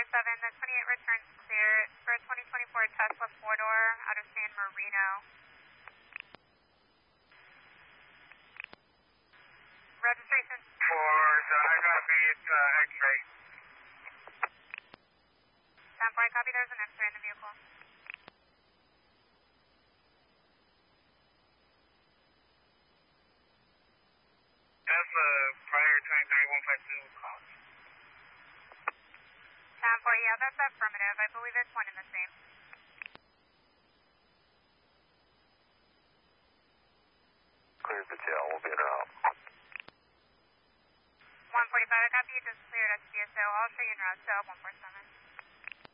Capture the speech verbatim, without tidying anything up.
seven, the twenty-eight returns clear for a twenty twenty-four Tesla four-door out of San Marino. Registration. For the I copy, it's uh, X-ray. ten four, I copy, there's an X-ray in the vehicle. That's a prior twenty-three one five two call. ten four, yeah, that's affirmative. I believe it's one and the same. Cleared the tail, we'll be in route. one forty-five, I copy, you just cleared S B S O. I'll show you in route to one four seven.